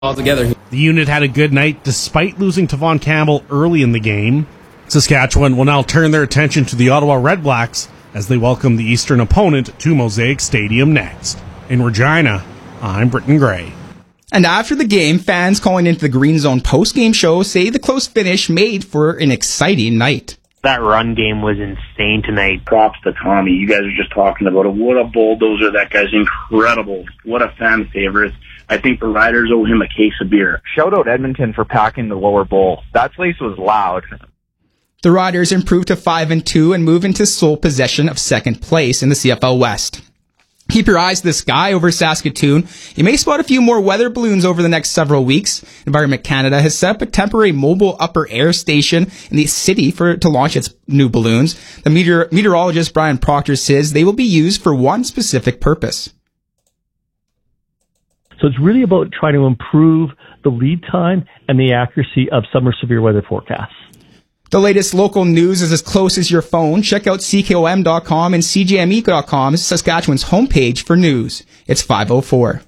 altogether. The unit had a good night despite losing to Von Campbell early in the game. Saskatchewan will now turn their attention to the Ottawa Red Blacks as they welcome the Eastern opponent to Mosaic Stadium next. In Regina, I'm Britton Gray. And after the game, fans calling into the Green Zone post-game show say the close finish made for an exciting night. That run game was insane tonight. Props to Tommy. You guys are just talking about it. What a bulldozer. That guy's incredible. What a fan favorite. I think the Riders owe him a case of beer. Shout out Edmonton for packing the lower bowl. That place was loud. The Riders improved to 5-2 and move into sole possession of second place in the CFL West. Keep your eyes to the sky over Saskatoon. You may spot a few more weather balloons over the next several weeks. Environment Canada has set up a temporary mobile upper air station in the city to launch its new balloons. The meteorologist Brian Proctor says they will be used for one specific purpose. So it's really about trying to improve the lead time and the accuracy of summer severe weather forecasts. The latest local news is as close as your phone. Check out CKOM.com and CJME.com, Saskatchewan's homepage for news. It's 5:04.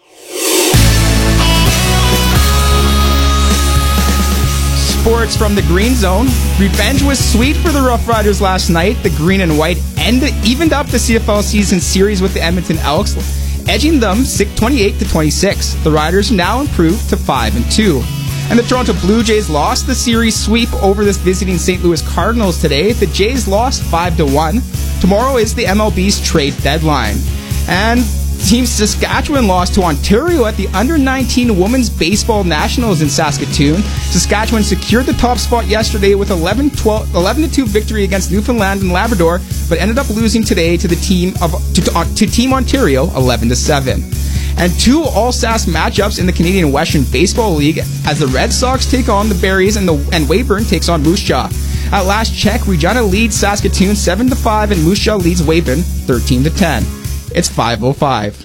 Sports from the Green Zone. Revenge was sweet for the Rough Riders last night. The green and white evened up the CFL season series with the Edmonton Elks, edging them 28-26. The Riders now improved to 5-2. And the Toronto Blue Jays lost the series sweep over the visiting St. Louis Cardinals today. The Jays lost 5-1. Tomorrow is the MLB's trade deadline. And Team Saskatchewan lost to Ontario at the Under-19 Women's Baseball Nationals in Saskatoon. Saskatchewan secured the top spot yesterday with 11-2 victory against Newfoundland and Labrador, but ended up losing today to Team Ontario 11-7. And two All-Sask matchups in the Canadian Western Baseball League as the Red Sox take on the Berries and Weyburn takes on Moose Jaw. At last check, Regina leads Saskatoon 7-5 and Moose Jaw leads Weyburn 13-10. It's 5:05.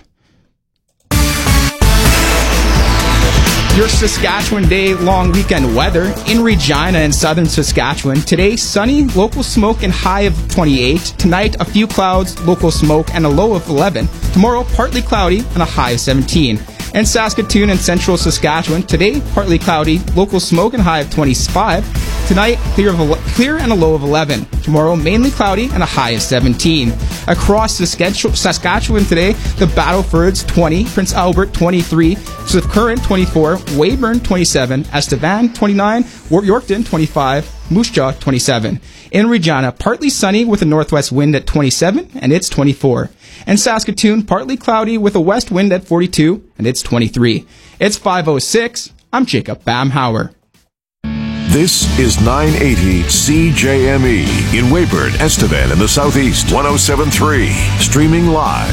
Your Saskatchewan Day long weekend weather in Regina and southern Saskatchewan. Today, sunny, local smoke and high of 28. Tonight, a few clouds, local smoke and a low of 11. Tomorrow, partly cloudy and a high of 17. In Saskatoon and central Saskatchewan, today, partly cloudy, local smoke and high of 25. Tonight, clear and a low of 11. Tomorrow, mainly cloudy and a high of 17. Across Saskatchewan today, the Battlefords 20, Prince Albert 23, Swift Current 24, Weyburn 27, Estevan 29, Yorkton 25, Moose Jaw 27. In Regina, partly sunny with a northwest wind at 27, and it's 24. And Saskatoon, partly cloudy with a west wind at 42, and it's 23. It's 5:06. I'm Jacob Bamhauer. This is 980 CJME in Weyburn, Estevan, in the Southeast. 107.3. Streaming live.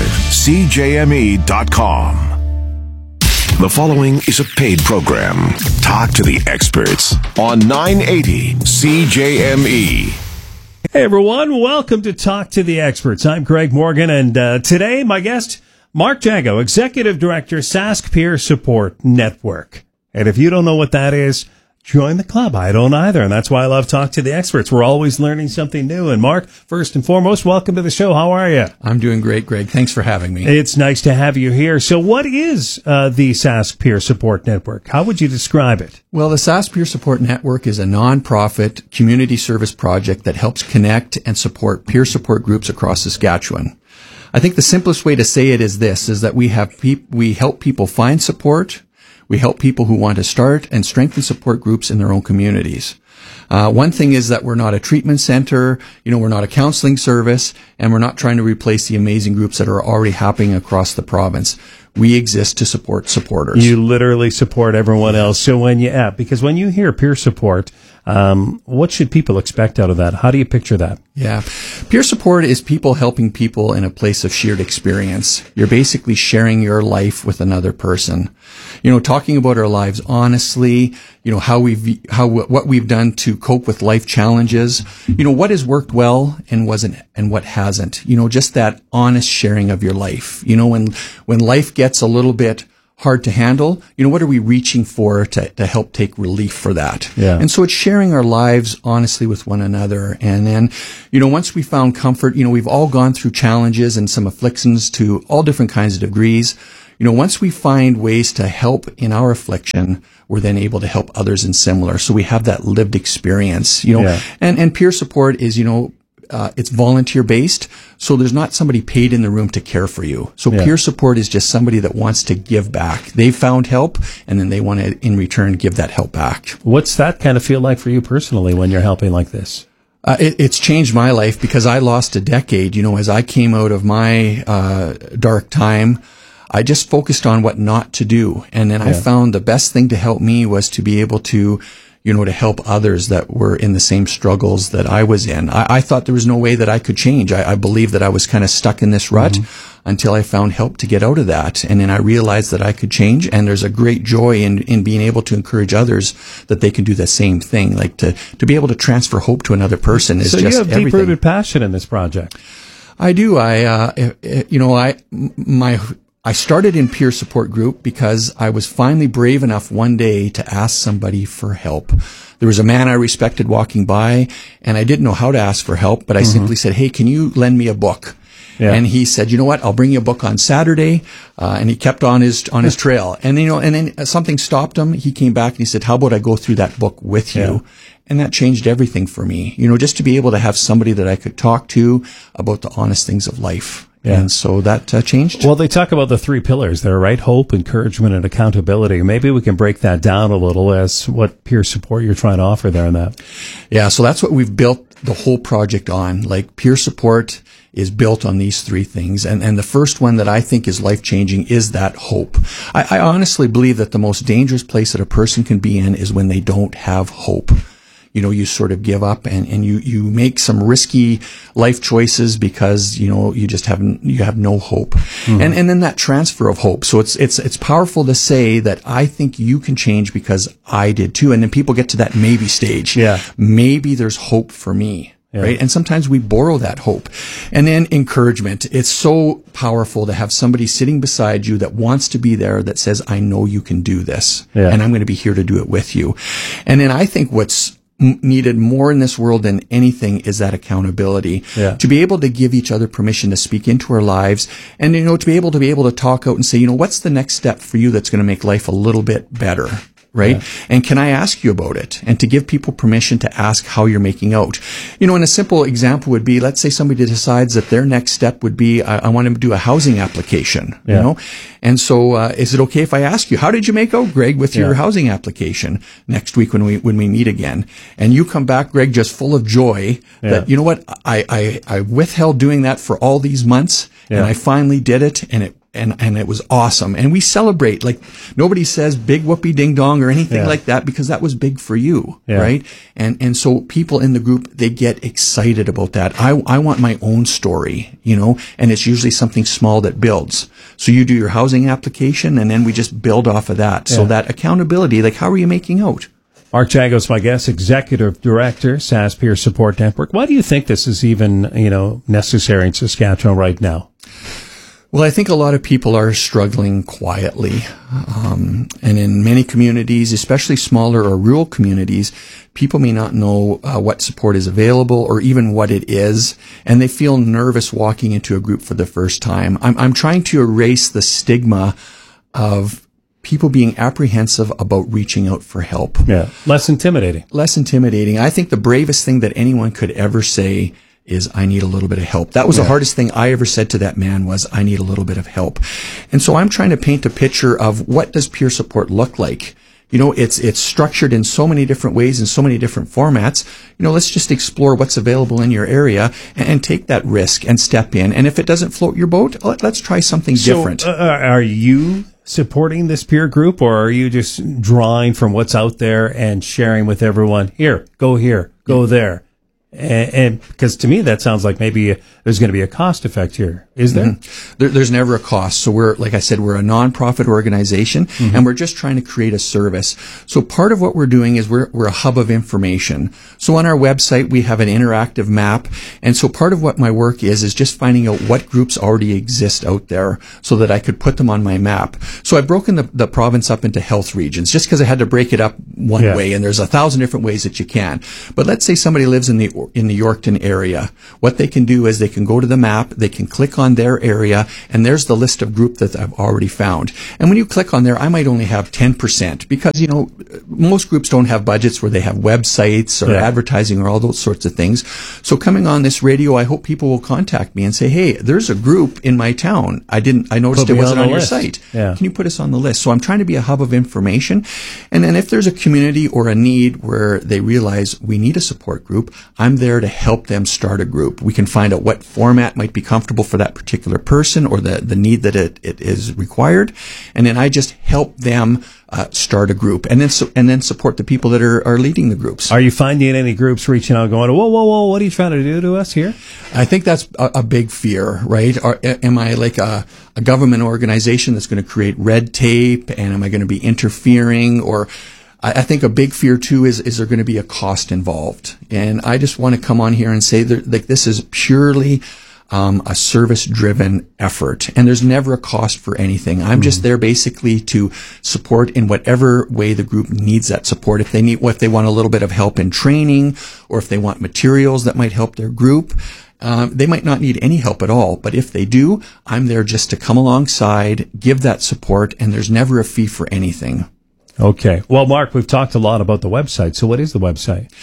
CJME.com. The following is a paid program. Talk to the experts on 980 CJME. Hey everyone, welcome to Talk to the Experts. I'm Greg Morgan, and today my guest, Mark Jago, Executive Director, Sask Peer Support Network. And if you don't know what that is, join the club. I don't either, and that's why I love Talk to the Experts. We're always learning something new. And Mark, first and foremost, welcome to the show. How are you? I'm doing great, Greg. Thanks for having me. It's nice to have you here. So what is the Sask Peer Support Network? How would you describe it? Well, the Sask Peer Support Network is a nonprofit community service project that helps connect and support peer support groups across Saskatchewan. I think the simplest way to say it is this, is that we help people find support. We help people who want to start and strengthen support groups in their own communities. One thing is that we're not a treatment center, we're not a counseling service, and we're not trying to replace the amazing groups that are already happening across the province. We exist to support supporters. You literally support everyone else. So because when you hear peer support, what should people expect out of that? How do you picture that? Yeah. Peer support is people helping people in a place of shared experience. You're basically sharing your life with another person. Talking about our lives honestly, what we've done to cope with life challenges, what has worked well and what hasn't. Just that honest sharing of your life. When life gets a little bit hard to handle, what are we reaching for to help take relief for that? Yeah. And so it's sharing our lives honestly with one another. And then, once we found comfort, we've all gone through challenges and some afflictions to all different kinds of degrees. once we find ways to help in our affliction, we're then able to help others in similar. So we have that lived experience, and peer support is, it's volunteer based. So there's not somebody paid in the room to care for you. So peer support is just somebody that wants to give back. They found help and then they want to in return give that help back. What's that kind of feel like for you personally when you're helping like this? It's changed my life because I lost a decade. As I came out of my dark time, I just focused on what not to do. And then I found the best thing to help me was to be able to, to help others that were in the same struggles that I was in. I thought there was no way that I could change. I believed that I was kind of stuck in this rut until I found help to get out of that. And then I realized that I could change. And there's a great joy in being able to encourage others that they can do the same thing. Like to be able to transfer hope to another person is just everything. So you have deep-rooted passion in this project. I do. I started in peer support group because I was finally brave enough one day to ask somebody for help. There was a man I respected walking by and I didn't know how to ask for help, but I simply said, "Hey, can you lend me a book?" Yeah. And he said, "You know what? I'll bring you a book on Saturday." And he kept on his trail. And then something stopped him. He came back and he said, "How about I go through that book with you?" And that changed everything for me. Just to be able to have somebody that I could talk to about the honest things of life. Yeah. And so that changed. Well, they talk about the 3 pillars there, right? Hope, encouragement, and accountability. Maybe we can break that down a little as what peer support you're trying to offer there in that. Yeah, so that's what we've built the whole project on. Like peer support is built on these 3 things. And the first one that I think is life-changing is that hope. I honestly believe that the most dangerous place that a person can be in is when they don't have hope. You sort of give up and you make some risky life choices because, you just have no hope. And then that transfer of hope. So it's powerful to say that I think you can change because I did too. And then people get to that maybe stage. Yeah. Maybe there's hope for me. Yeah. Right. And sometimes we borrow that hope. And then encouragement. It's so powerful to have somebody sitting beside you that wants to be there that says, "I know you can do this. Yeah. And I'm going to be here to do it with you." And then I think what's needed more in this world than anything is that accountability. Yeah. To be able to give each other permission to speak into our lives and, to be able to talk out and say, what's the next step for you that's going to make life a little bit better? Right? Yeah. And can I ask you about it? And to give people permission to ask how you're making out. And a simple example would be, let's say somebody decides that their next step would be, I want to do a housing application, And so, is it okay if I ask you, how did you make out, Greg, with your housing application next week when we meet again? And you come back, Greg, just full of joy that, I withheld doing that for all these months and I finally did it and it was awesome. And we celebrate, like nobody says big whoopee ding dong or anything like that because that was big for you, right? And so people in the group, they get excited about that. I want my own story, and it's usually something small that builds. So you do your housing application and then we just build off of that. So that accountability, like how are you making out? Mark Jago's my guest, Executive Director, SAS Peer Support Network. Why do you think this is even, necessary in Saskatchewan right now? Well, I think a lot of people are struggling quietly. And in many communities, especially smaller or rural communities, people may not know what support is available or even what it is. And they feel nervous walking into a group for the first time. I'm trying to erase the stigma of people being apprehensive about reaching out for help. Yeah. Less intimidating. Less intimidating. I think the bravest thing that anyone could ever say is, "I need a little bit of help." That was the hardest thing I ever said to that man was, "I need a little bit of help." And so I'm trying to paint a picture of what does peer support look like. It's structured in so many different ways in so many different formats. Let's just explore what's available in your area and take that risk and step in. And if it doesn't float your boat, let's try something different. Are you supporting this peer group or are you just drawing from what's out there and sharing with everyone? Here, go there. And because to me, that sounds like maybe there's going to be a cost effect here. Is there? There's never a cost. So like I said, we're a nonprofit organization and we're just trying to create a service. So part of what we're doing is we're a hub of information. So on our website, we have an interactive map. And so part of what my work is just finding out what groups already exist out there so that I could put them on my map. So I've broken the province up into health regions just because I had to break it up one way and there's 1,000 different ways that you can. But let's say somebody lives in the in the Yorkton area, what they can do is they can go to the map, they can click on their area, and there's the list of group that I've already found. And when you click on there, I might only have 10% because, most groups don't have budgets where they have websites or advertising or all those sorts of things. So coming on this radio, I hope people will contact me and say, hey, there's a group in my town. I noticed it wasn't on your site. Yeah. Can you put us on the list? So I'm trying to be a hub of information. And then if there's a community or a need where they realize we need a support group, I'm there to help them start a group. We can find out what format might be comfortable for that particular person or the need that it is required. And then I just help them start a group and then support the people that are leading the groups. Are you finding any groups reaching out going, whoa, what are you trying to do to us here? I think that's a big fear, right? Am I like a government organization that's going to create red tape, and am I going to be interfering? Or I think a big fear too is there going to be a cost involved? And I just want to come on here and say that this is purely a service-driven effort, and there's never a cost for anything. I'm just there basically to support in whatever way the group needs that support. If they want a little bit of help in training, or if they want materials that might help their group, they might not need any help at all. But if they do, I'm there just to come alongside, give that support, and there's never a fee for anything. Okay. Well, Mark, we've talked a lot about the website. So what is the website?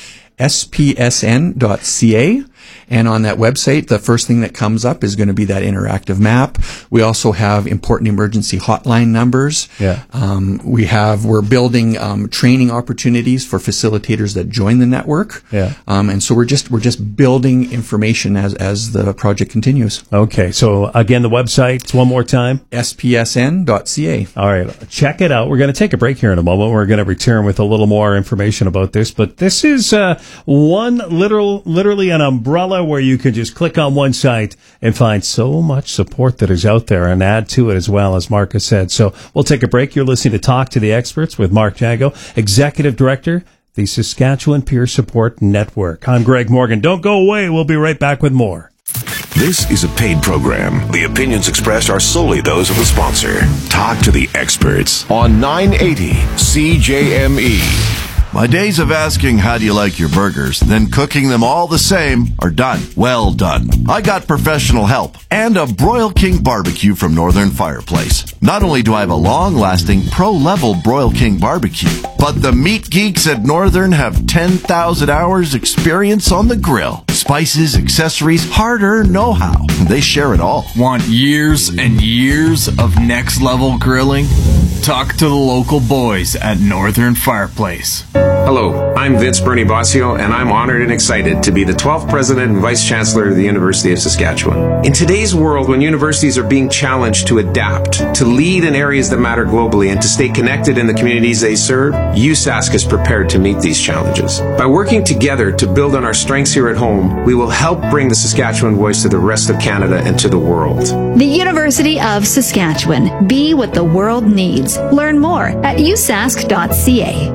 spsn.ca. And on that website, the first thing that comes up is going to be that interactive map. We also have important emergency hotline numbers. Yeah. We're building training opportunities for facilitators that join the network. Yeah. And so we're just building information as the project continues. Okay. So again, the website one more time. spsn.ca. All right. Check it out. We're going to take a break here in a moment. We're going to return with a little more information about this, but this is literally an umbrella where you can just click on one site and find so much support that is out there and add to it as well, as Mark has said. So we'll take a break. You're listening to Talk to the Experts with Mark Jago, Executive Director, the Saskatchewan Peer Support Network. I'm Greg Morgan. Don't go away. We'll be right back with more. This is a paid program. The opinions expressed are solely those of the sponsor. Talk to the Experts on 980 CJME. My days of asking how do you like your burgers, then cooking them all the same are done. Well done. I got professional help and a Broil King barbecue from Northern Fireplace. Not only do I have a long-lasting pro-level Broil King barbecue, but the meat geeks at Northern have 10,000 hours experience on the grill. Spices, accessories, hard-earned know-how. They share it all. Want years and years of next-level grilling? Talk to the local boys at Northern Fireplace. Hello, I'm Vince Bernie Bossio, and I'm honored and excited to be the 12th President and Vice Chancellor of the University of Saskatchewan. In today's world, when universities are being challenged to adapt, to lead in areas that matter globally, and to stay connected in the communities they serve, USask is prepared to meet these challenges. By working together to build on our strengths here at home, we will help bring the Saskatchewan voice to the rest of Canada and to the world. The University of Saskatchewan. Be what the world needs. Learn more at usask.ca.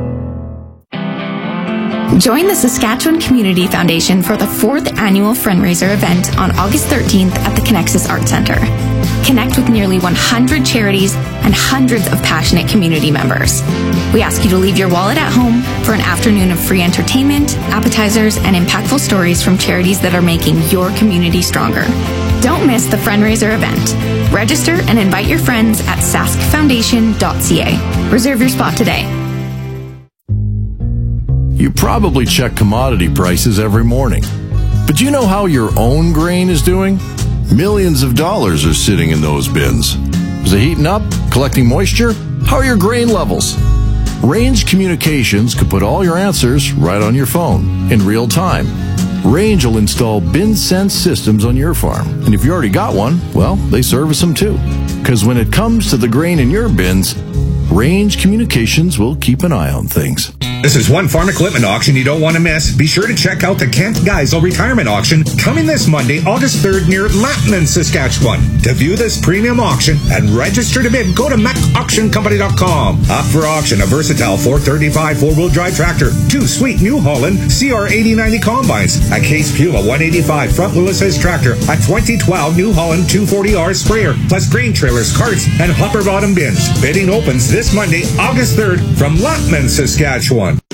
Join the Saskatchewan Community Foundation for the 4th annual fundraiser event on August 13th at the Connexus Arts Centre. Connect with nearly 100 charities and hundreds of passionate community members. We ask you to leave your wallet at home for an afternoon of free entertainment, appetizers, and impactful stories from charities that are making your community stronger. Don't miss the fundraiser event. Register and invite your friends at saskfoundation.ca. Reserve your spot today. You probably check commodity prices every morning. But do you know how your own grain is doing? Millions of dollars are sitting in those bins. Is it heating up? Collecting moisture? How are your grain levels? Range Communications could put all your answers right on your phone in real time. Range will install bin sense systems on your farm. And if you already got one, well, they service them too. Because when it comes to the grain in your bins, Range Communications will keep an eye on things. This is one farm equipment auction you don't want to miss. Be sure to check out the Kent Geisel Retirement Auction coming this Monday, August 3rd near Lattman, Saskatchewan. To view this premium auction and register to bid, go to macauctioncompany.com. Up for auction, a versatile 435 four-wheel drive tractor, 2 sweet New Holland CR8090 combines, a Case Puma 185 front wheel assist tractor, a 2012 New Holland 240R sprayer, plus grain trailers, carts, and hopper bottom bins. Bidding opens this Monday, August 3rd from Lattman, Saskatchewan. Every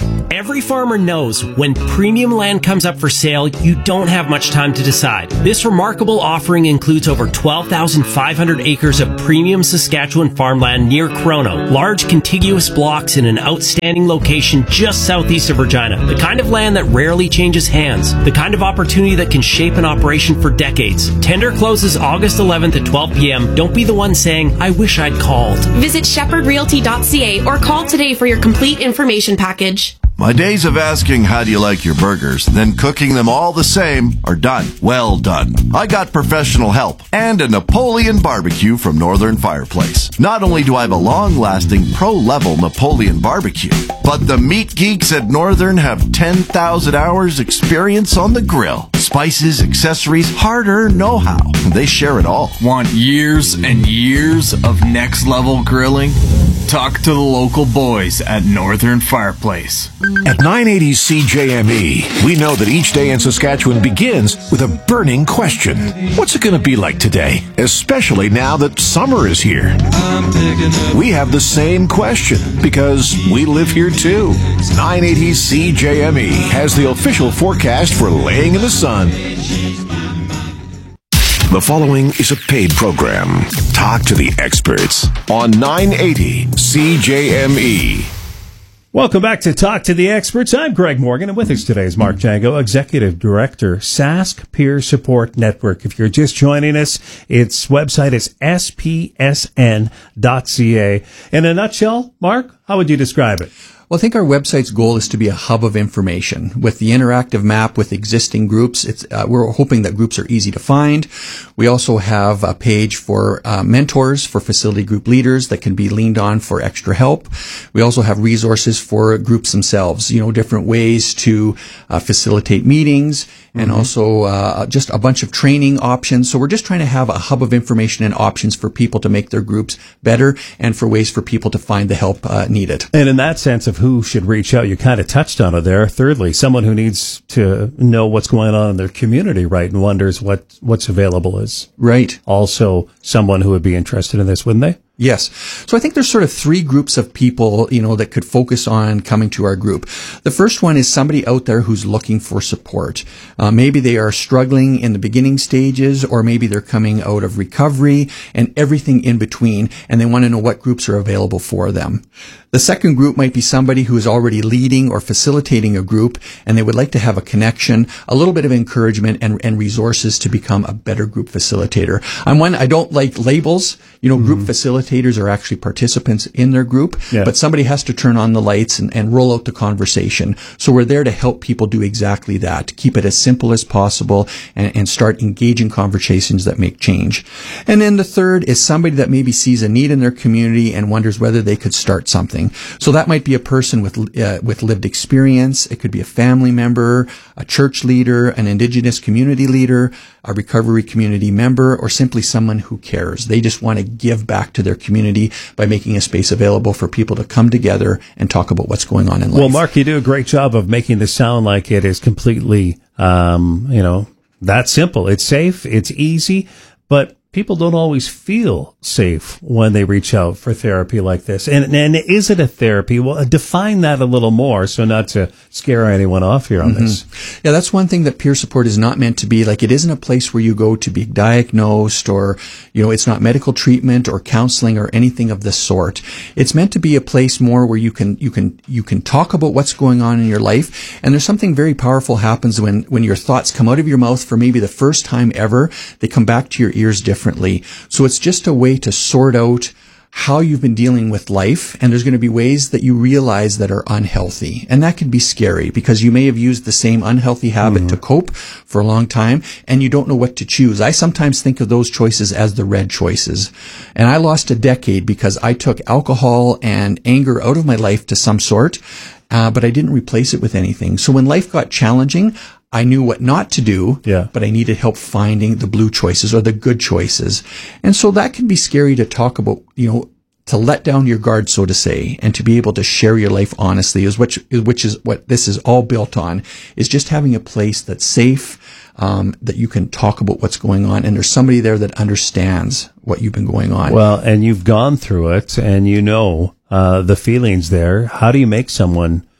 Every farmer knows when premium land comes up for sale, you don't have much time to decide. This remarkable offering includes over 12,500 acres of premium Saskatchewan farmland near Chrono, large contiguous blocks in an outstanding location just southeast of Regina. The kind of land that rarely changes hands, the kind of opportunity that can shape an operation for decades. Tender closes August 11th at 12 p.m. Don't be the one saying, I wish I'd called. Visit shepherdrealty.ca or call today for your complete information package. My days of asking how do you like your burgers, then cooking them all the same are done. Well done. I got professional help and a Napoleon barbecue from Northern Fireplace. Not only do I have a long-lasting pro-level Napoleon barbecue, but the meat geeks at Northern have 10,000 hours experience on the grill. Spices, accessories, hard-earned know-how. They share it all. Want years and years of next-level grilling? Talk to the local boys at Northern Fireplace. At 980 CJME, we know that each day in Saskatchewan begins with a burning question. What's it going to be like today? Especially now that summer is here. We have the same question because we live here too. 980 CJME has the official forecast for laying in the sun. The following is a paid program. Talk to the experts on 980 CJME. Welcome back to Talk to the Experts. I'm Greg Morgan, and with us today is Mark Jango, Executive Director, Sask Peer Support Network. If you're just joining us, its website is spsn.ca. In a nutshell, Mark, how would you describe it? Well, I think our website's goal is to be a hub of information. With the interactive map with existing groups, we're hoping that groups are easy to find. We also have a page for mentors, for facility group leaders that can be leaned on for extra help. We also have resources for groups themselves, different ways to facilitate meetings, and also just a bunch of training options. So we're just trying to have a hub of information and options for people to make their groups better and for ways for people to find the help needed. And in that sense of who should reach out, you kind of touched on it there. Thirdly, someone who needs to know what's going on in their community, right, and wonders what's available is right. Also someone who would be interested in this, wouldn't they? Yes. So I think there's sort of three groups of people, that could focus on coming to our group. The first one is somebody out there who's looking for support. Maybe they are struggling in the beginning stages, or maybe they're coming out of recovery and everything in between, and they want to know what groups are available for them. The second group might be somebody who is already leading or facilitating a group, and they would like to have a connection, a little bit of encouragement and resources to become a better group facilitator. I don't like labels. Group facilitators are actually participants in their group, but somebody has to turn on the lights and roll out the conversation. So we're there to help people do exactly that, to keep it as simple as possible and start engaging conversations that make change. And then the third is somebody that maybe sees a need in their community and wonders whether they could start something. So that might be a person with lived experience. It could be a family member, a church leader, an Indigenous community leader, a recovery community member, or simply someone who cares. They just want to give back to their community by making a space available for people to come together and talk about what's going on in life. Well, Mark, you do a great job of making this sound like it is completely, that simple. It's safe, it's easy, but people don't always feel safe when they reach out for therapy like this. And is it a therapy? Well, define that a little more so not to scare anyone off here on this. Yeah, that's one thing that peer support is not meant to be. Like, it isn't a place where you go to be diagnosed, or, it's not medical treatment or counseling or anything of the sort. It's meant to be a place more where you can talk about what's going on in your life. And there's something very powerful happens when your thoughts come out of your mouth for maybe the first time ever. They come back to your ears differently. So it's just a way to sort out how you've been dealing with life, and there's going to be ways that you realize that are unhealthy. And that can be scary because you may have used the same unhealthy habit to cope for a long time, and you don't know what to choose. I sometimes think of those choices as the red choices. And I lost a decade because I took alcohol and anger out of my life to some sort, but I didn't replace it with anything. So when life got challenging, I knew what not to do, but I needed help finding the blue choices or the good choices. And so that can be scary to talk about, to let down your guard, so to say, and to be able to share your life honestly, which is what this is all built on, is just having a place that's safe, that you can talk about what's going on, and there's somebody there that understands what you've been going on. Well, and you've gone through it, and the feelings there. How do you make someone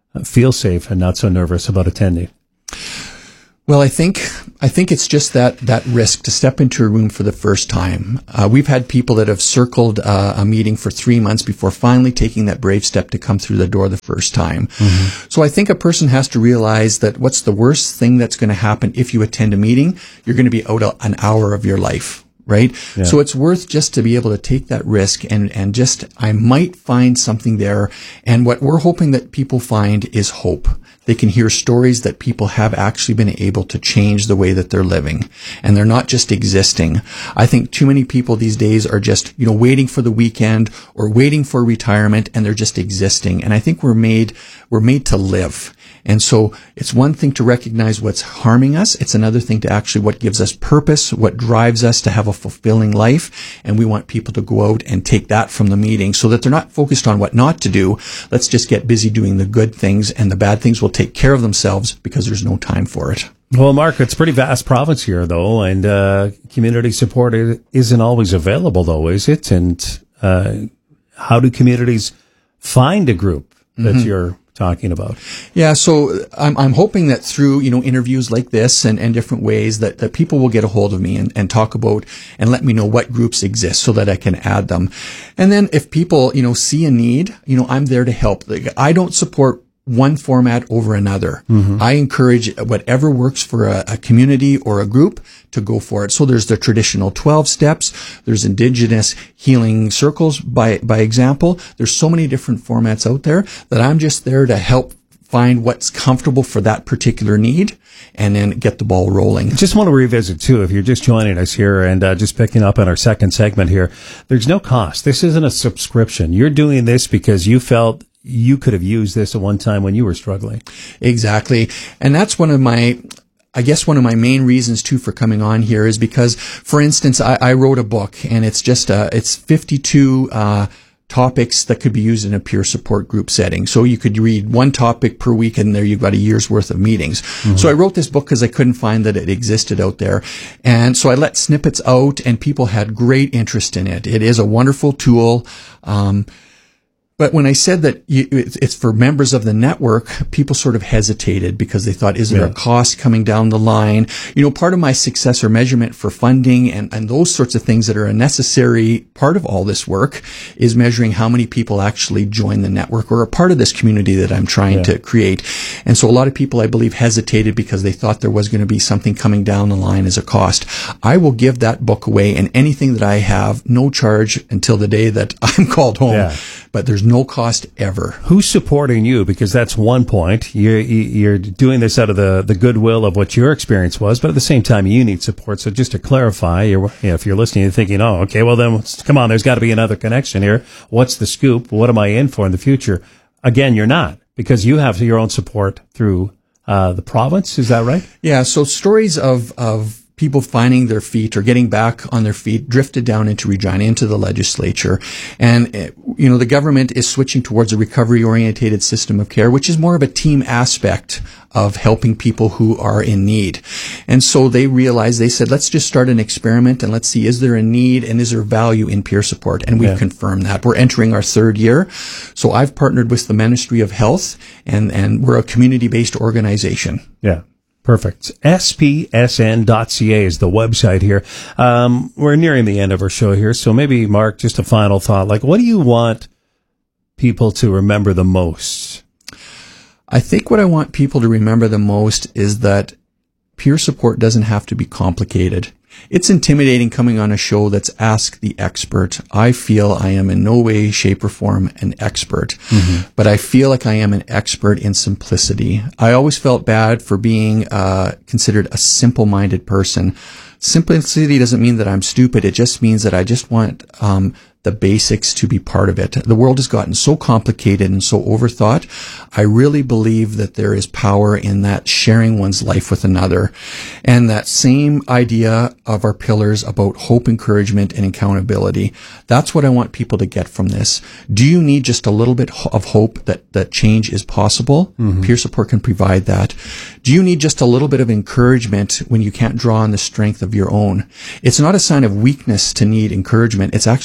feel safe and not so nervous about attending? Well, I think it's just that risk to step into a room for the first time. We've had people that have circled a meeting for 3 months before finally taking that brave step to come through the door the first time. Mm-hmm. So I think a person has to realize that what's the worst thing that's going to happen if you attend a meeting? You're going to be out an hour of your life. Right? Yeah. So it's worth just to be able to take that risk and just, I might find something there. And what we're hoping that people find is hope. They can hear stories that people have actually been able to change the way that they're living. And they're not just existing. I think too many people these days are just, waiting for the weekend or waiting for retirement, and they're just existing. And I think we're made to live. And so it's one thing to recognize what's harming us. It's another thing to actually what gives us purpose, what drives us to have a fulfilling life. And we want people to go out and take that from the meeting so that they're not focused on what not to do. Let's just get busy doing the good things, and the bad things will take care of themselves because there's no time for it. Well, Mark, it's a pretty vast province here, though, and community support isn't always available, though, is it? And how do communities find a group that you're talking about? Yeah, so I'm hoping that through, interviews like this and different ways that people will get a hold of me and talk about and let me know what groups exist so that I can add them. And then if people, see a need, I'm there to help. I don't support one format over another. Mm-hmm. I encourage whatever works for a community or a group to go for it. So there's the traditional 12 steps. There's Indigenous healing circles, by example. There's so many different formats out there that I'm just there to help find what's comfortable for that particular need and then get the ball rolling. Just want to revisit, too, if you're just joining us here and just picking up on our second segment here, there's no cost. This isn't a subscription. You're doing this because you felt you could have used this at one time when you were struggling. Exactly. And that's one of my main reasons too for coming on here is because, for instance, I wrote a book, and it's just, it's 52, topics that could be used in a peer support group setting. So you could read one topic per week, and there you've got a year's worth of meetings. Mm-hmm. So I wrote this book because I couldn't find that it existed out there. And so I let snippets out, and people had great interest in it. It is a wonderful tool. But when I said that it's for members of the network, people sort of hesitated because they thought, is there a cost coming down the line? Part of my success or measurement for funding and those sorts of things that are a necessary part of all this work is measuring how many people actually join the network or are part of this community that I'm trying to create. And so a lot of people, I believe, hesitated because they thought there was going to be something coming down the line as a cost. I will give that book away and anything that I have, no charge until the day that I'm called home. Yeah. But there's no cost ever. Who's supporting you? Because that's one point. You're doing this out of the goodwill of what your experience was, but at the same time, you need support. So just to clarify, if you're listening and thinking, oh, okay, well then, come on, there's got to be another connection here. What's the scoop? What am I in for in the future? Again, you're not, because you have your own support through the province. Is that right? Yeah. So stories of people finding their feet or getting back on their feet drifted down into Regina, into the legislature. And, the government is switching towards a recovery-oriented system of care, which is more of a team aspect of helping people who are in need. And so they said, let's just start an experiment and let's see, is there a need and is there value in peer support? And we've confirmed that. We're entering our third year. So I've partnered with the Ministry of Health and we're a community-based organization. Yeah. Perfect. SPSN.ca is the website here. We're nearing the end of our show here. So maybe, Mark, just a final thought. What do you want people to remember the most? I think what I want people to remember the most is that peer support doesn't have to be complicated. It's intimidating coming on a show that's Ask the Expert. I feel I am in no way, shape, or form an expert, but I feel like I am an expert in simplicity. I always felt bad for being considered a simple-minded person. Simplicity doesn't mean that I'm stupid. It just means that I just want the basics to be part of it. The world has gotten so complicated and so overthought. I really believe that there is power in that sharing one's life with another. And that same idea of our pillars about hope, encouragement, and accountability. That's what I want people to get from this. Do you need just a little bit of hope that change is possible? Peer support can provide that. Do you need just a little bit of encouragement when you can't draw on the strength of your own? It's not a sign of weakness to need encouragement. It's actually a sign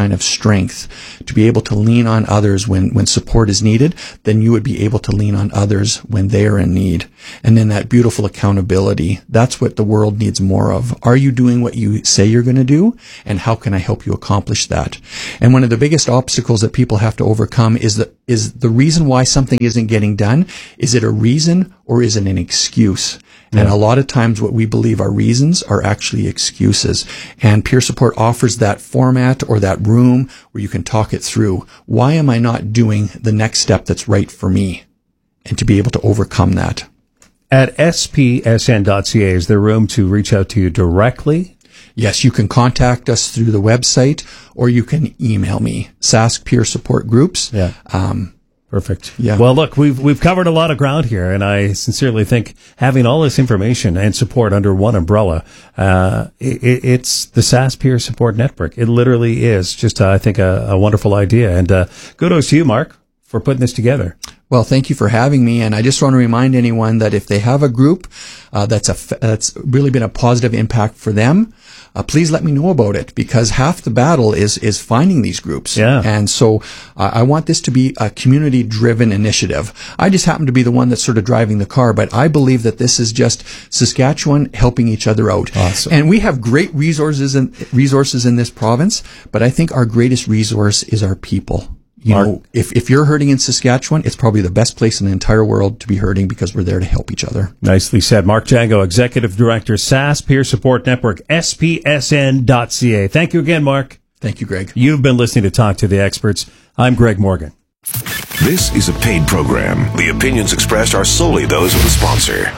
kind of strength to be able to lean on others when support is needed, then you would be able to lean on others when they are in need. And then that beautiful accountability, that's what the world needs more of. Are you doing what you say you're going to do? And how can I help you accomplish that? And one of the biggest obstacles that people have to overcome is the reason why something isn't getting done. Is it a reason or is it an excuse? And a lot of times what we believe are reasons are actually excuses. And peer support offers that format or that room where you can talk it through. Why am I not doing the next step that's right for me? And to be able to overcome that. At spsn.ca, is there room to reach out to you directly? Yes, you can contact us through the website or you can email me, Sask Peer Support Groups. Yeah. Perfect. Yeah. Well, look, we've covered a lot of ground here, and I sincerely think having all this information and support under one umbrella, it's the Sask Peer Support Network. It literally is just, I think, a wonderful idea. And kudos to you, Mark, for putting this together. Well, thank you for having me. And I just want to remind anyone that if they have a group that's really been a positive impact for them, please let me know about it, because half the battle is finding these groups. Yeah. And so I want this to be a community-driven initiative. I just happen to be the one that's sort of driving the car, but I believe that this is just Saskatchewan helping each other out. Awesome. And we have great resources in this province, but I think our greatest resource is our people. You know, if you're hurting in Saskatchewan, it's probably the best place in the entire world to be hurting, because we're there to help each other. Nicely said. Mark Jago, Executive Director, Sask Peer Support Network, spsn.ca. Thank you again, Mark. Thank you, Greg. You've been listening to Talk to the Experts. I'm Greg Morgan. This is a paid program. The opinions expressed are solely those of the sponsor.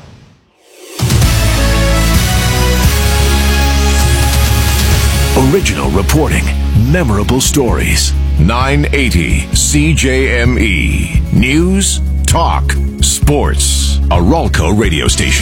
Original reporting, memorable stories. 980 CJME. News, talk, sports. A Ralco radio station.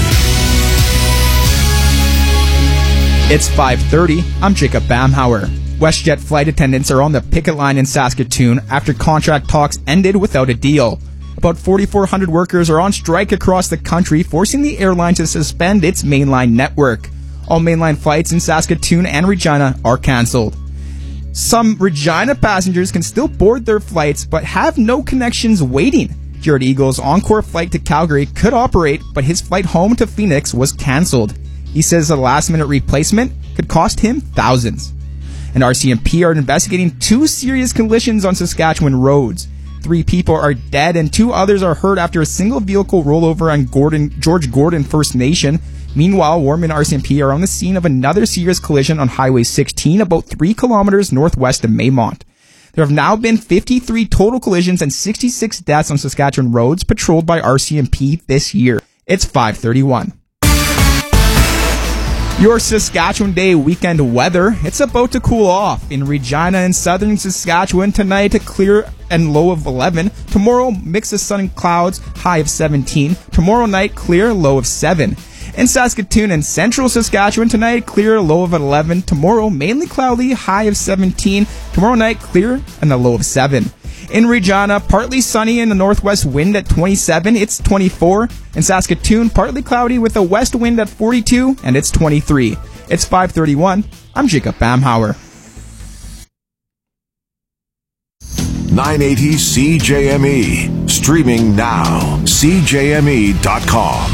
It's 5:30. I'm Jacob Bamhauer. WestJet flight attendants are on the picket line in Saskatoon after contract talks ended without a deal. About 4,400 workers are on strike across the country, forcing the airline to suspend its mainline network. All mainline flights in Saskatoon and Regina are cancelled. Some Regina passengers can still board their flights, but have no connections waiting. Jared Eagle's Encore flight to Calgary could operate, but his flight home to Phoenix was cancelled. He says a last-minute replacement could cost him thousands. And RCMP are investigating 2 serious collisions on Saskatchewan roads. 3 people are dead and 2 others are hurt after a single vehicle rollover on George Gordon First Nation. Meanwhile, Warman RCMP are on the scene of another serious collision on Highway 16 about 3 kilometers northwest of Maymont. There have now been 53 total collisions and 66 deaths on Saskatchewan roads patrolled by RCMP this year. It's 5:31. Your Saskatchewan Day weekend weather, it's about to cool off. In Regina and southern Saskatchewan tonight, a clear and low of 11. Tomorrow, mix of sun and clouds, high of 17. Tomorrow night, clear, low of 7. In Saskatoon and central Saskatchewan tonight, clear, low of 11. Tomorrow, mainly cloudy, high of 17. Tomorrow night, clear and a low of 7. In Regina, partly sunny and a northwest wind at 27, it's 24. In Saskatoon, partly cloudy with a west wind at 42, and it's 23. It's 5:31. I'm Jacob Bamhauer. 980 CJME. Streaming now. CJME.com.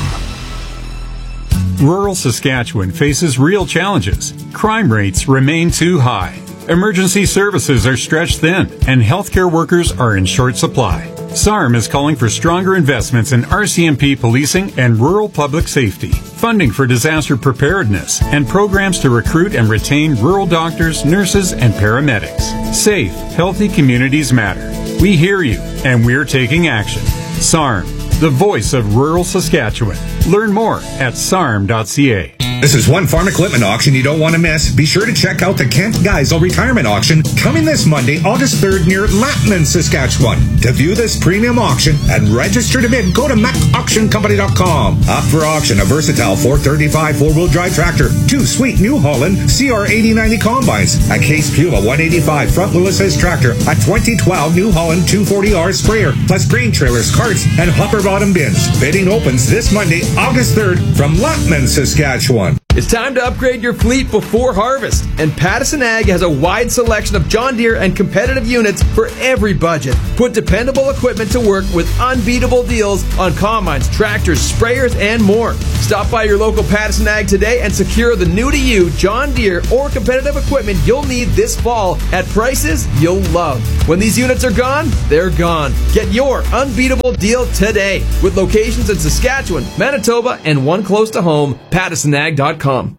Rural Saskatchewan faces real challenges. Crime rates remain too high. Emergency services are stretched thin, and healthcare workers are in short supply. SARM is calling for stronger investments in RCMP policing and rural public safety, funding for disaster preparedness, and programs to recruit and retain rural doctors, nurses, and paramedics. Safe, healthy communities matter. We hear you, and we're taking action. SARM, the voice of rural Saskatchewan. Learn more at sarm.ca. This is one farm equipment auction you don't want to miss. Be sure to check out the Kent Geisel Retirement Auction coming this Monday, August 3rd near Lattman, Saskatchewan. To view this premium auction and register to bid, go to macauctioncompany.com. Up for auction, a versatile 435 four-wheel drive tractor, 2 sweet New Holland CR8090 combines, a Case Puma 185 front wheel assist tractor, a 2012 New Holland 240R sprayer, plus grain trailers, carts, and hopper bottom bins. Bidding opens this Monday, August 3rd from Lattman, Saskatchewan. Saskatchewan. It's time to upgrade your fleet before harvest, and Pattison Ag has a wide selection of John Deere and competitive units for every budget. Put dependable equipment to work with unbeatable deals on combines, tractors, sprayers, and more. Stop by your local Pattison Ag today and secure the new-to-you John Deere or competitive equipment you'll need this fall at prices you'll love. When these units are gone, they're gone. Get your unbeatable deal today with locations in Saskatchewan, Manitoba, and one close to home, PattisonAg.com.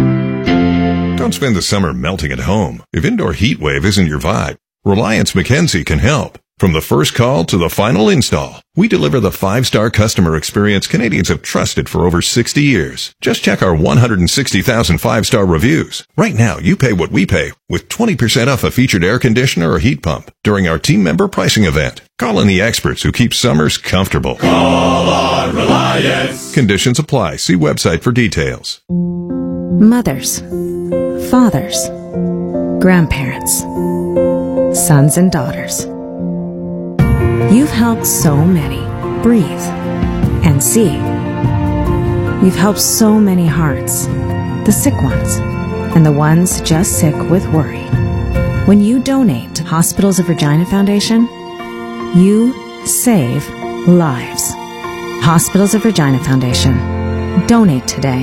Don't spend the summer melting at home. If indoor heat wave isn't your vibe, Reliance Mackenzie can help. From the first call to the final install, we deliver the 5-star customer experience Canadians have trusted for over 60 years. Just check our 160,000 5-star reviews. Right now, you pay what we pay with 20% off a featured air conditioner or heat pump during our team member pricing event. Call in the experts who keep summers comfortable. Call on Reliance. Conditions apply. See website for details. Mothers, fathers, grandparents, sons and daughters. You've helped so many breathe and see. You've helped so many hearts, the sick ones and the ones just sick with worry. When you donate to Hospitals of Regina Foundation, you save lives. Hospitals of Regina Foundation. Donate today.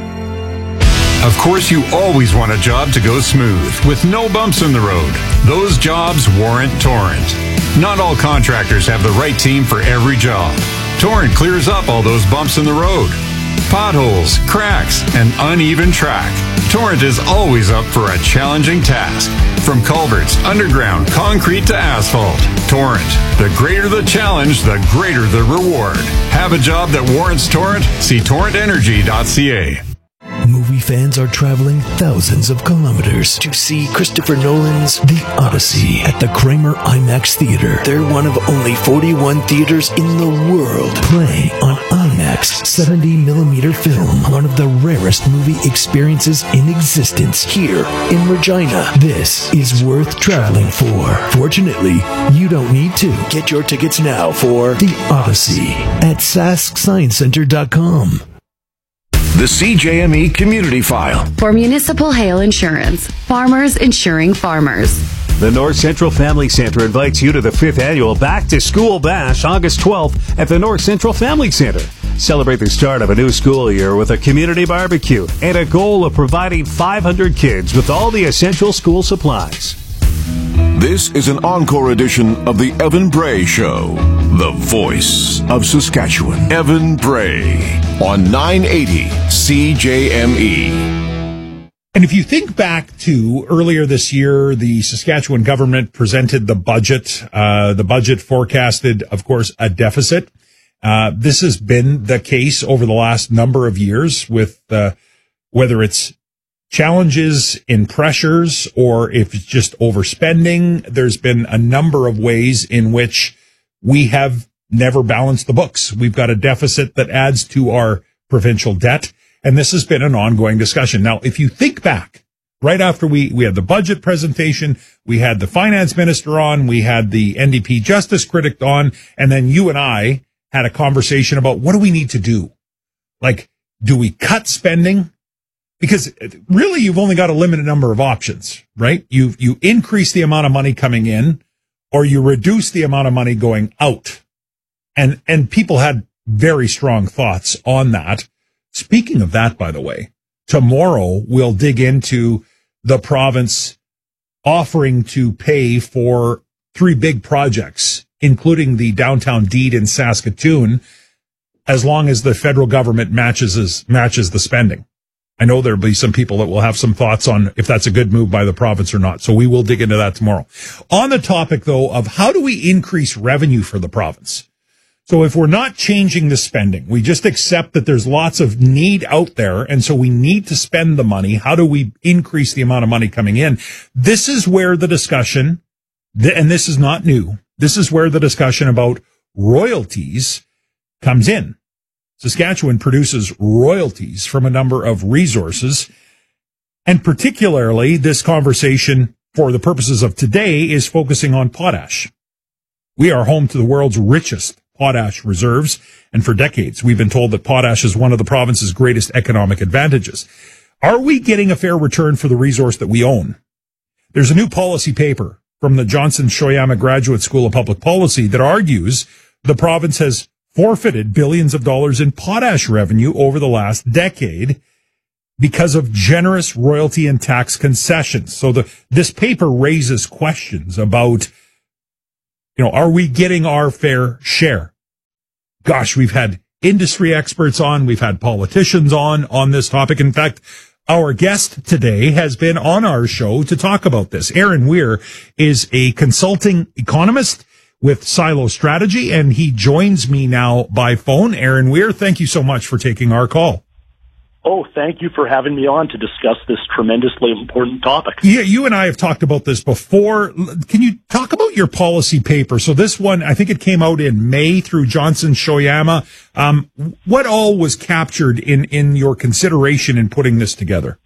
Of course, you always want a job to go smooth, with no bumps in the road. Those jobs warrant Torrent. Not all contractors have the right team for every job. Torrent clears up all those bumps in the road. Potholes, cracks, and uneven track. Torrent is always up for a challenging task. From culverts, underground, concrete to asphalt. Torrent. The greater the challenge, the greater the reward. Have a job that warrants Torrent? See torrentenergy.ca. Movie fans are traveling thousands of kilometers to see Christopher Nolan's The Odyssey at the Kramer IMAX Theater. They're one of only 41 theaters in the world playing on IMAX 70mm film, one of the rarest movie experiences in existence here in Regina. This is worth traveling for. Fortunately, you don't need to. Get your tickets now for The Odyssey at SaskScienceCenter.com. The CJME Community File. For Municipal Hail Insurance, farmers insuring farmers. The North Central Family Center invites you to the 5th annual Back to School Bash, August 12th at the North Central Family Center. Celebrate the start of a new school year with a community barbecue and a goal of providing 500 kids with all the essential school supplies. This is an encore edition of the Evan Bray Show, the voice of Saskatchewan. Evan Bray on 980 CJME. And if you think back to earlier this year, the Saskatchewan government presented the budget. The budget forecasted, of course, a deficit. This has been the case over the last number of years with whether it's challenges in pressures or if it's just overspending. There's been a number of ways in which we have never balanced the books. We've got a deficit that adds to our provincial debt, and this has been an ongoing discussion. Now, if you think back, right after we had the budget presentation, we had the finance minister on, we had the NDP justice critic on, and then you and I had a conversation about what do we need to do? Like, do we cut spending? Because really, you've only got a limited number of options, right? You increase the amount of money coming in, or you reduce the amount of money going out. And people had very strong thoughts on that. Speaking of that, by the way, tomorrow we'll dig into the province offering to pay for 3 big projects, including the downtown deed in Saskatoon, as long as the federal government matches the spending. I know there'll be some people that will have some thoughts on if that's a good move by the province or not. So we will dig into that tomorrow. On the topic, though, of how do we increase revenue for the province? So if we're not changing the spending, we just accept that there's lots of need out there, and so we need to spend the money. How do we increase the amount of money coming in? This is where the discussion, and this is not new, this is where the discussion about royalties comes in. Saskatchewan produces royalties from a number of resources, and particularly this conversation, for the purposes of today, is focusing on potash. We are home to the world's richest potash reserves. And for decades, we've been told that potash is one of the province's greatest economic advantages. Are we getting a fair return for the resource that we own? There's a new policy paper from the Johnson Shoyama Graduate School of Public Policy that argues the province has forfeited billions of dollars in potash revenue over the last decade because of generous royalty and tax concessions. So this paper raises questions about, are we getting our fair share? Gosh, we've had industry experts on, we've had politicians on this topic. In fact, our guest today has been on our show to talk about this. Aaron Weir is a consulting economist with Silo Strategy, and he joins me now by phone. Aaron Weir, thank you so much for taking our call. Oh, thank you for having me on to discuss this tremendously important topic. Yeah, you and I have talked about this before. Can you talk about your policy paper? So this one, I think it came out in May through Johnson Shoyama. What all was captured in your consideration in putting this together?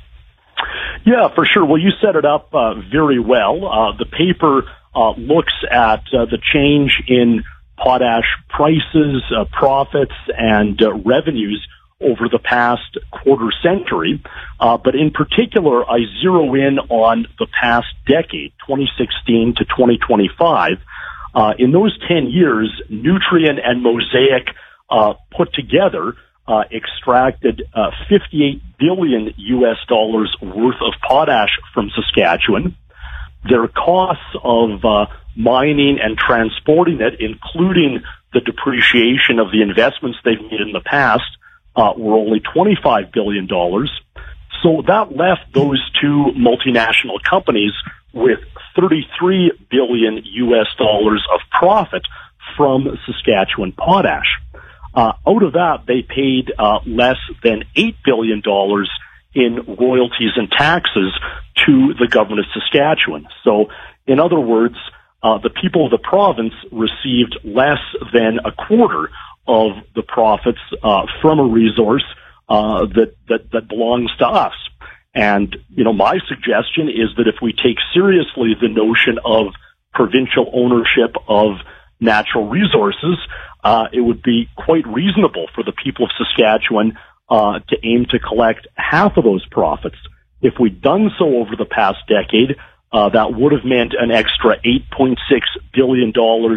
Yeah, for sure. Well, you set it up very well. The paper looks at the change in potash prices, profits, and revenues over the past quarter century. But in particular, I zero in on the past decade, 2016 to 2025. In those 10 years, Nutrien and Mosaic put together extracted $58 billion worth of potash from Saskatchewan. Their costs of mining and transporting it, including the depreciation of the investments they've made in the past, were only $25 billion. So that left those two multinational companies with $33 billion of profit from Saskatchewan potash. Out of that, they paid less than $8 billion in royalties and taxes to the government of Saskatchewan. So, in other words, the people of the province received less than a quarter of the profits from a resource that belongs to us. And, my suggestion is that if we take seriously the notion of provincial ownership of natural resources, it would be quite reasonable for the people of Saskatchewan to aim to collect half of those profits. If we'd done so over the past decade, that would have meant an extra $8.6 billion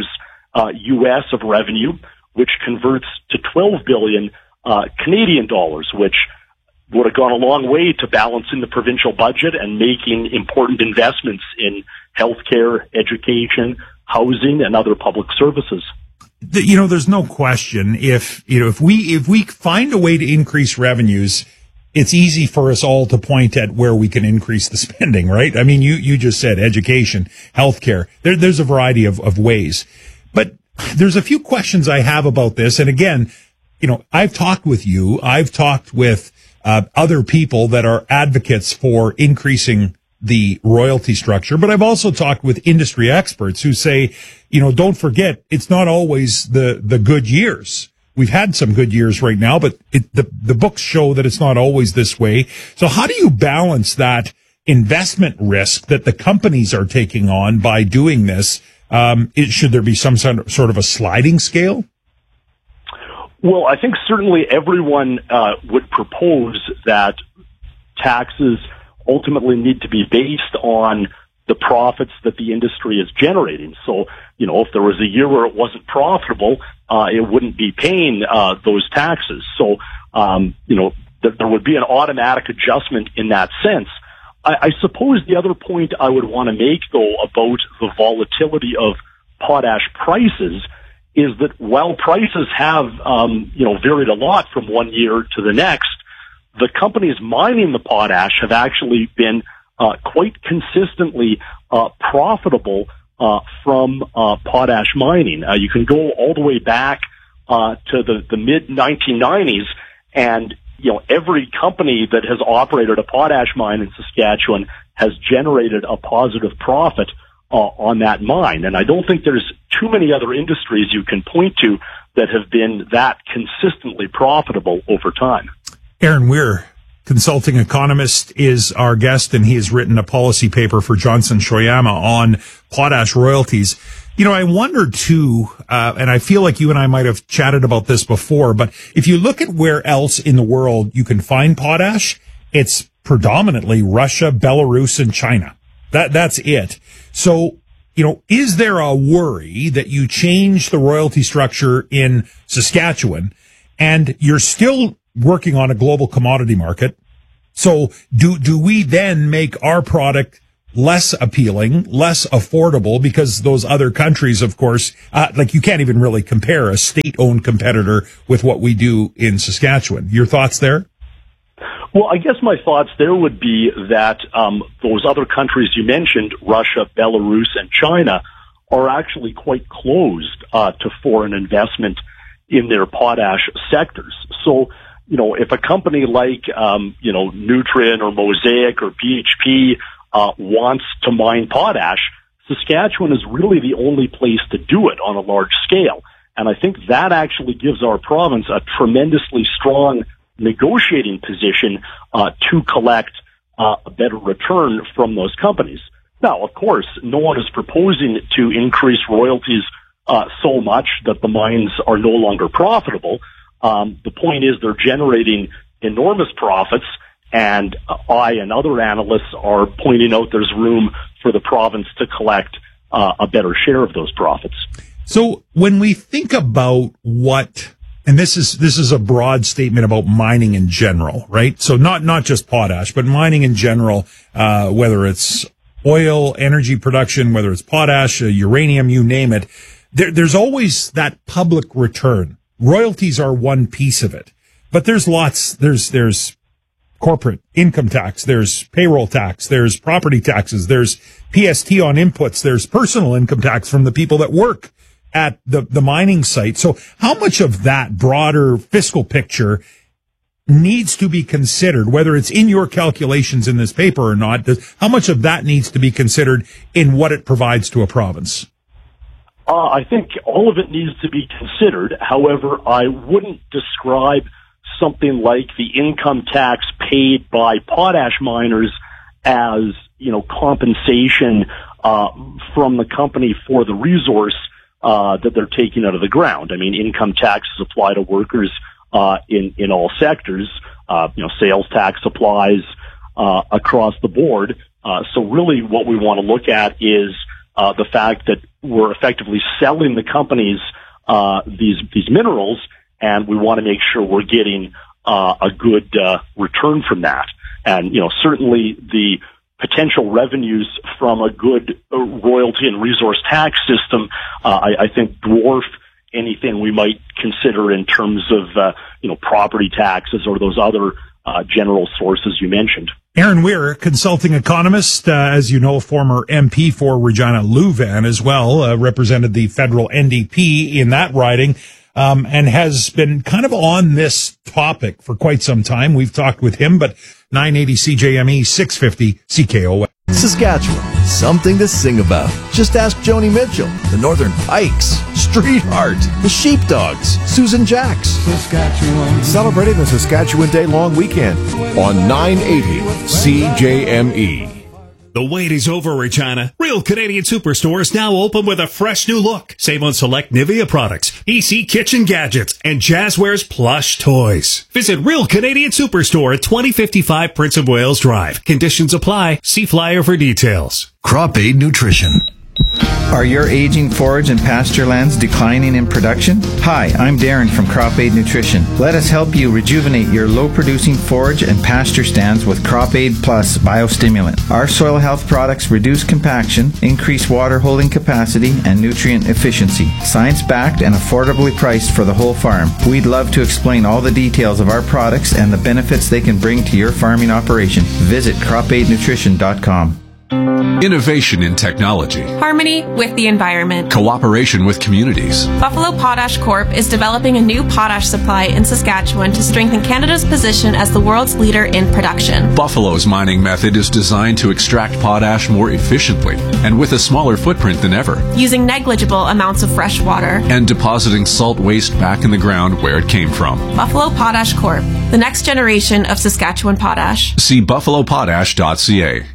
US of revenue, which converts to 12 billion Canadian dollars, which would have gone a long way to balancing the provincial budget and making important investments in healthcare, education, housing, and other public services. There's no question if we find a way to increase revenues, it's easy for us all to point at where we can increase the spending, right? I mean, you just said education, healthcare. There's a variety of ways, but there's a few questions I have about this. And again, I've talked with you. I've talked with other people that are advocates for increasing the royalty structure, but I've also talked with industry experts who say, don't forget, it's not always the good years. We've had some good years right now, but the books show that it's not always this way. So how do you balance that investment risk that the companies are taking on by doing this? Should there be some sort of a sliding scale? Well, I think certainly everyone would propose that taxes ultimately need to be based on the profits that the industry is generating. So, if there was a year where it wasn't profitable, it wouldn't be paying those taxes. So, there would be an automatic adjustment in that sense. I suppose the other point I would want to make, though, about the volatility of potash prices is that while prices have, varied a lot from one year to the next, the companies mining the potash have actually been quite consistently profitable from potash mining. You can go all the way back to the mid-1990s, and every company that has operated a potash mine in Saskatchewan has generated a positive profit on that mine. And I don't think there's too many other industries you can point to that have been that consistently profitable over time. Aaron Weir, consulting economist, is our guest, and he has written a policy paper for Johnson Shoyama on potash royalties. I wonder too, and I feel like you and I might have chatted about this before, but if you look at where else in the world you can find potash, it's predominantly Russia, Belarus, and China. That's it. So, is there a worry that you change the royalty structure in Saskatchewan and you're still working on a global commodity market? So do we then make our product less appealing, less affordable, because those other countries, of course, you can't even really compare a state-owned competitor with what we do in Saskatchewan. Your thoughts there? Well, I guess my thoughts there would be that those other countries you mentioned, Russia, Belarus, and China, are actually quite closed to foreign investment in their potash sectors. So, if a company like, Nutrien or Mosaic or BHP wants to mine potash, Saskatchewan is really the only place to do it on a large scale. And I think that actually gives our province a tremendously strong negotiating position to collect a better return from those companies. Now, of course, no one is proposing to increase royalties so much that the mines are no longer profitable. The point is they're generating enormous profits, and I and other analysts are pointing out there's room for the province to collect a better share of those profits. So when we think about and this is a broad statement about mining in general, right? So not just potash, but mining in general, whether it's oil, energy production, whether it's potash, uranium, you name it, there's always that public return. Royalties are one piece of it, but there's lots. There's corporate income tax, there's payroll tax, there's property taxes, there's PST on inputs, there's personal income tax from the people that work at the mining site. So how much of that broader fiscal picture needs to be considered, whether it's in your calculations in this paper or not? How much of that needs to be considered in what it provides to a province? I think all of it needs to be considered. However, I wouldn't describe something like the income tax paid by potash miners as, compensation from the company for the resource that they're taking out of the ground. I mean, income taxes apply to workers in all sectors. Sales tax applies across the board. So really what we want to look at is the fact that we're effectively selling the companies these minerals, and we want to make sure we're getting a good return from that. And, certainly the potential revenues from a good royalty and resource tax system, I think dwarf anything we might consider in terms of, property taxes or those other general sources you mentioned. Aaron Weir, consulting economist, as you know, former MP for Regina Louvain as well, represented the federal NDP in that riding, and has been kind of on this topic for quite some time. We've talked with him, but 980 CJME, 650 CKOS. Saskatchewan, something to sing about. Just ask Joni Mitchell, the Northern Pikes, Street Heart, the Sheepdogs, Susan Jacks. Saskatchewan. Celebrating the Saskatchewan Day long weekend on 980 CJME. The wait is over, Regina. Real Canadian Superstore is now open with a fresh new look. Save on select Nivea products, EC kitchen gadgets, and Jazzwares plush toys. Visit Real Canadian Superstore at 2055 Prince of Wales Drive. Conditions apply. See flyer for details. Crop Aid Nutrition. Are your aging forage and pasture lands declining in production? Hi, I'm Darren from Crop Aid Nutrition. Let us help you rejuvenate your low-producing forage and pasture stands with Crop Aid Plus biostimulant. Our soil health products reduce compaction, increase water holding capacity, and nutrient efficiency. Science-backed and affordably priced for the whole farm. We'd love to explain all the details of our products and the benefits they can bring to your farming operation. Visit cropaidnutrition.com. Innovation in technology. Harmony with the environment. Cooperation with communities. Buffalo Potash Corp. is developing a new potash supply in Saskatchewan to strengthen Canada's position as the world's leader in production. Buffalo's mining method is designed to extract potash more efficiently and with a smaller footprint than ever. Using negligible amounts of fresh water. And depositing salt waste back in the ground where it came from. Buffalo Potash Corp. The next generation of Saskatchewan potash. See buffalopotash.ca.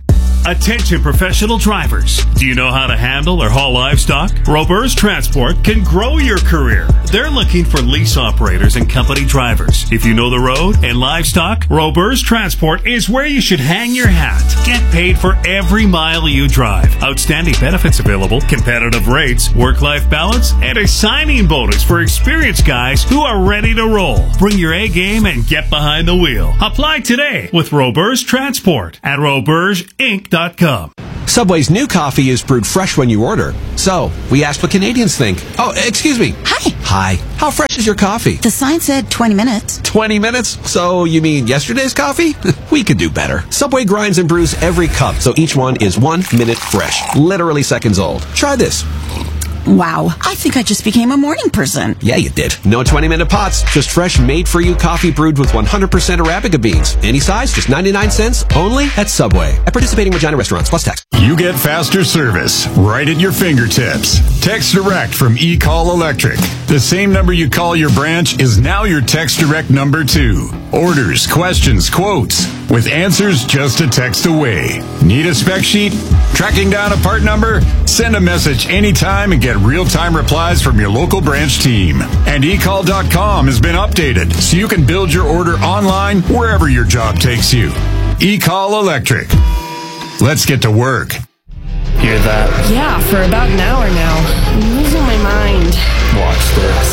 Attention professional drivers. Do you know how to handle or haul livestock? Roberts Transport can grow your career. They're looking for lease operators and company drivers. If you know the road and livestock, Roberts Transport is where you should hang your hat. Get paid for every mile you drive. Outstanding benefits available, competitive rates, work-life balance, and a signing bonus for experienced guys who are ready to roll. Bring your A game and get behind the wheel. Apply today with Roberts Transport at robertsinc.com. Subway's new coffee is brewed fresh when you order. So, we asked what Canadians think. Oh, excuse me. Hi. How fresh is your coffee? The sign said 20 minutes. 20 minutes? So, you mean yesterday's coffee? We could do better. Subway grinds and brews every cup, so each one is 1 minute fresh. Literally seconds old. Try this. Wow, I think I just became a morning person. Yeah, you did. No 20-minute pots, just fresh, made-for-you coffee brewed with 100% Arabica beans. Any size, just 99 cents, only at Subway. At participating Regina restaurants, plus tax. You get faster service right at your fingertips. Text Direct from eCall Electric. The same number you call your branch is now your Text Direct number 2. Orders, questions, quotes, with answers just a text away. Need a spec sheet? Tracking down a part number? Send a message anytime and get real-time replies from your local branch team. And eCall.com has been updated, so you can build your order online wherever your job takes you. eCall Electric. Let's get to work. Hear that? Yeah, for about an hour now. I'm losing my mind. Watch this.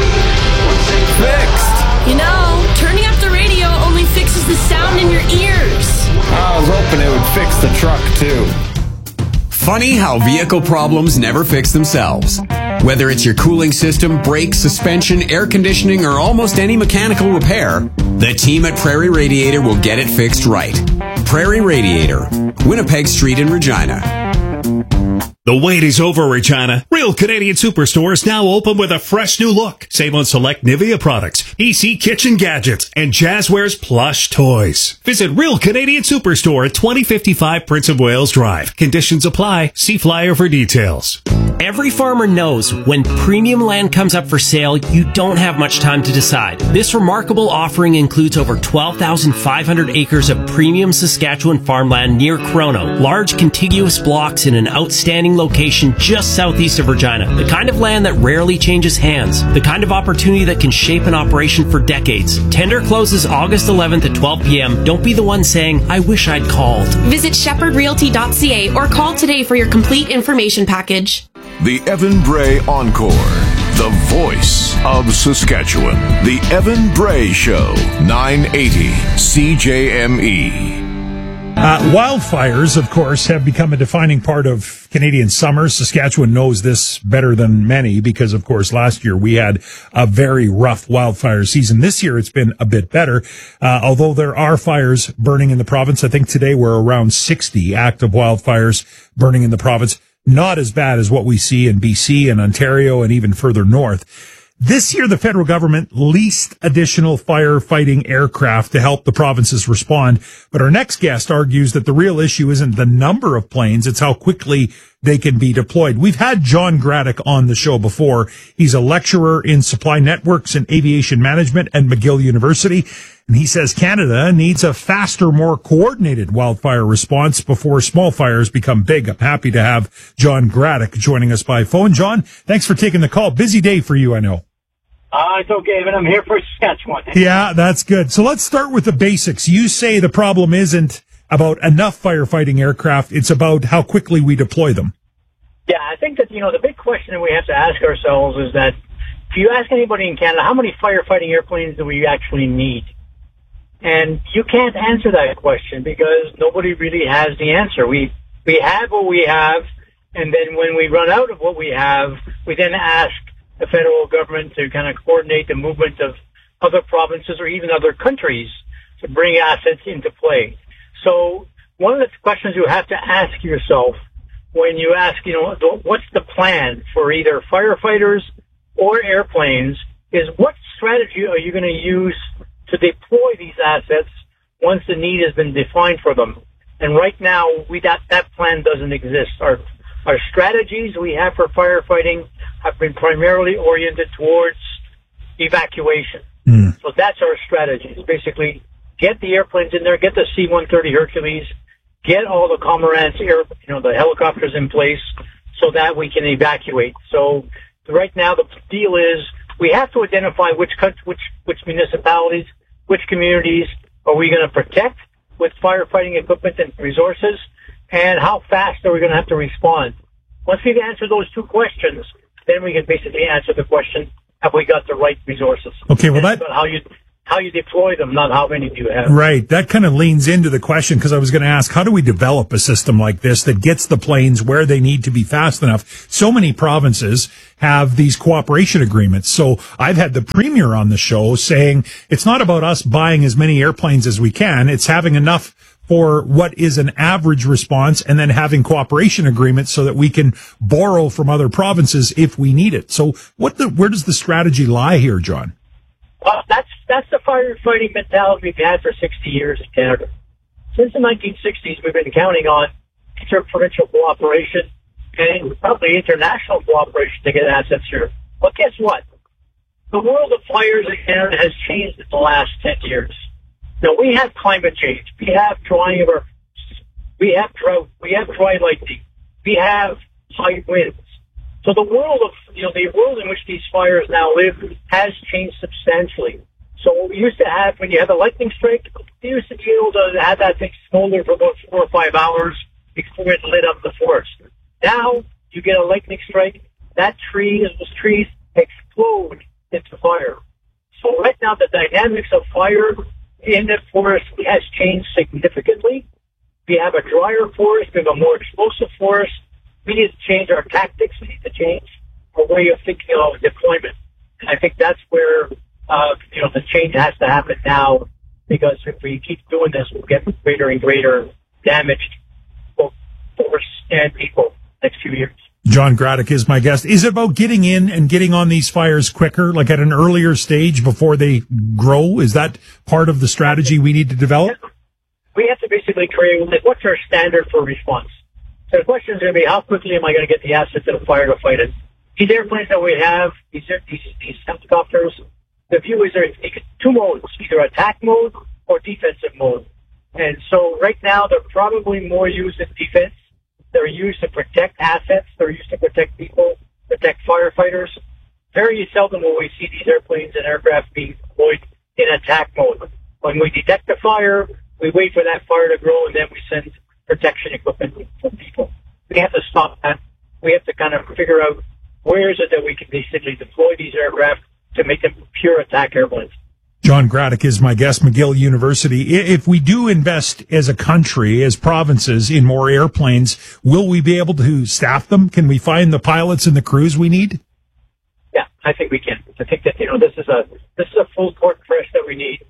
Fixed! You know, turning up the radio only fixes the sound in your ears. I was hoping it would fix the truck, too. Funny how vehicle problems never fix themselves. Whether it's your cooling system, brakes, suspension, air conditioning, or almost any mechanical repair, the team at Prairie Radiator will get it fixed right. Prairie Radiator, Winnipeg Street in Regina. The wait is over, Regina. Real Canadian Superstore is now open with a fresh new look. Save on select Nivea products, EC kitchen gadgets, and Jazzwares plush toys. Visit Real Canadian Superstore at 2055 Prince of Wales Drive. Conditions apply. See flyer for details. Every farmer knows when premium land comes up for sale, you don't have much time to decide. This remarkable offering includes over 12,500 acres of premium Saskatchewan farmland near Crono. Large contiguous blocks in an outstanding location just southeast of Regina. The kind of land that rarely changes hands. The kind of opportunity that can shape an operation for decades. Tender closes August 11th at 12 p.m. Don't be the one saying, I wish I'd called. Visit shepherdrealty.ca or call today for your complete information package. The Evan Bray Encore, the voice of Saskatchewan. The Evan Bray Show, 980 CJME. Wildfires, of course, have become a defining part of Canadian summer. Saskatchewan knows this better than many because, of course, last year we had a very rough wildfire season. This year it's been a bit better, although there are fires burning in the province. I think today we're around 60 active wildfires burning in the province. Not as bad as what we see in BC and Ontario and even further north. This year, the federal government leased additional firefighting aircraft to help the provinces respond. But our next guest argues that the real issue isn't the number of planes, it's how quickly they can be deployed. We've had John Graddick on the show before. He's a lecturer in supply networks and aviation management at McGill University. And he says Canada needs a faster, more coordinated wildfire response before small fires become big. I'm happy to have John Graddick joining us by phone. John, thanks for taking the call. Busy day for you, I know. It's okay, Evan. I'm here for Saskatchewan. Yeah, that's good. So let's start with the basics. You say the problem isn't about enough firefighting aircraft. It's about how quickly we deploy them. Yeah, I think that, the big question that we have to ask ourselves is that if you ask anybody in Canada, how many firefighting airplanes do we actually need? And you can't answer that question because nobody really has the answer. We have what we have, and then when we run out of what we have, we then ask the federal government to kind of coordinate the movement of other provinces or even other countries to bring assets into play. So one of the questions you have to ask yourself when you ask, what's the plan for either firefighters or airplanes is what strategy are you going to use to deploy these assets once the need has been defined for them? And right now, that plan doesn't exist. Our strategies we have for firefighting have been primarily oriented towards evacuation. So that's our strategy. It's basically get the airplanes in there, get the C-130 Hercules, get all the Cormorants, the helicopters in place so that we can evacuate. So right now the deal is we have to identify which municipalities, which communities are we going to protect with firefighting equipment and resources, and how fast are we going to have to respond. Once we've answered those two questions, then we can basically answer the question, have we got the right resources? Okay, well, that's about how you deploy them, not how many do you have. Right. That kind of leans into the question, because I was going to ask, how do we develop a system like this that gets the planes where they need to be fast enough? So many provinces have these cooperation agreements. So I've had the premier on the show saying it's not about us buying as many airplanes as we can. It's having enough for what is an average response and then having cooperation agreements so that we can borrow from other provinces if we need it. So where does the strategy lie here, John? Well, that's the firefighting mentality we've had for 60 years in Canada. Since the 1960s, we've been counting on interprovincial cooperation and probably international cooperation to get assets here. But guess what? The world of fires in Canada has changed in the last 10 years. Now, we have climate change. We have drying of our, we have drought. We have dry lightning. We have high winds. So the world of, the world in which these fires now live has changed substantially. So what we used to have, when you had a lightning strike, you used to be able to have that thing smolder for about 4 or 5 hours before it lit up the forest. Now, you get a lightning strike, those trees explode into fire. So right now, the dynamics of fire in the forest has changed significantly. We have a drier forest, we have a more explosive forest. We need to change our tactics. We need to change our way of thinking of deployment. And I think that's where, the change has to happen now, because if we keep doing this, we'll get greater and greater damage to both forest and people next few years. John Graddick is my guest. Is it about getting in and getting on these fires quicker, like at an earlier stage before they grow? Is that part of the strategy we need to develop? We have to basically create, what's our standard for response? So the question is going to be, how quickly am I going to get the assets to the fire to fight it? These airplanes that we have, these helicopters, the view is there's two modes, either attack mode or defensive mode. And so right now, they're probably more used in defense. They're used to protect assets. They're used to protect people, protect firefighters. Very seldom will we see these airplanes and aircraft being deployed in attack mode. When we detect a fire, we wait for that fire to grow, and then we send protection equipment for people. We have to stop that. We have to kind of figure out where is it that we can basically deploy these aircraft to make them pure attack airplanes. John Graddick is my guest, McGill University. If we do invest as a country, as provinces, in more airplanes, will we be able to staff them? Can we find the pilots and the crews we need? Yeah, I think we can. I think that, this is a full court press that we need.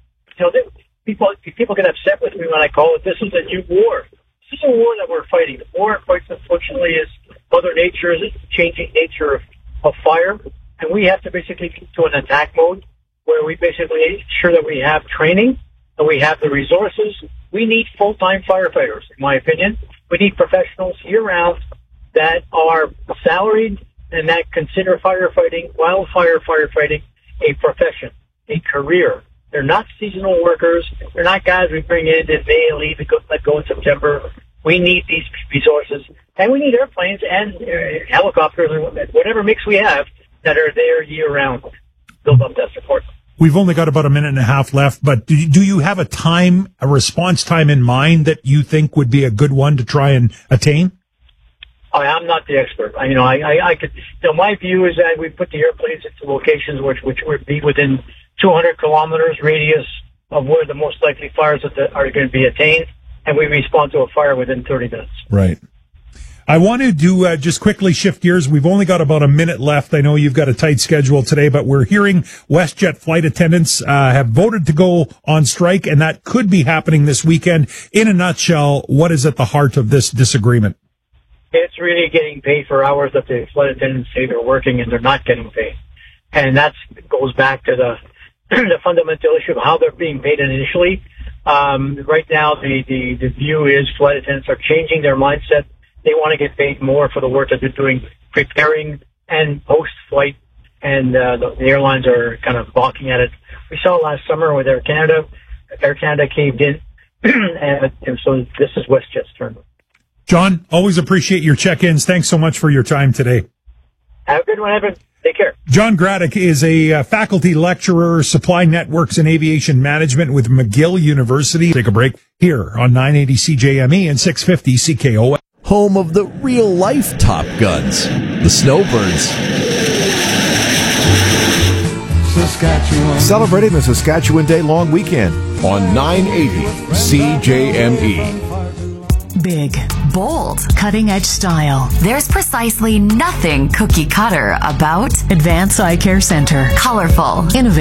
People get upset with me when I call it, this is a new war. This is a war that we're fighting. The war, quite unfortunately, is Mother Nature, is the changing nature of fire. And we have to basically get to an attack mode where we basically ensure that we have training and we have the resources. We need full-time firefighters, in my opinion. We need professionals year-round that are salaried and that consider wildfire firefighting, a profession, a career. They're not seasonal workers. They're not guys we bring in May and leave and let go in September. We need these resources. And we need airplanes and helicopters or whatever mix we have that are there year-round. Build up that support. We've only got about a minute and a half left, but do you have a response time in mind that you think would be a good one to try and attain? I'm not the expert. I could. My view is that we put the airplanes into locations which would be within 200 kilometers radius of where the most likely fires are going to be attained, and we respond to a fire within 30 minutes. Right. I want to just quickly shift gears. We've only got about a minute left. I know you've got a tight schedule today, but we're hearing WestJet flight attendants have voted to go on strike, and that could be happening this weekend. In a nutshell, what is at the heart of this disagreement? It's really getting paid for hours that the flight attendants say they're working and they're not getting paid. And that goes back to the fundamental issue of how they're being paid initially. Right now, the view is flight attendants are changing their mindset. They want to get paid more for the work that they're doing, preparing and post-flight, and the airlines are kind of balking at it. We saw last summer with Air Canada. Air Canada caved in. and so this is WestJet's turn. John, always appreciate your check-ins. Thanks so much for your time today. Have a good one, Evan. Take care. John Graddick is a faculty lecturer, supply networks and aviation management with McGill University. Take a break here on 980 CJME and 650 CKOM. Home of the real-life Top Guns, the Snowbirds. Saskatchewan. Celebrating the Saskatchewan Day long weekend on 980 CJME. Big, bold, cutting-edge style. There's precisely nothing cookie cutter about Advanced Eye Care Center. Colorful, innovative.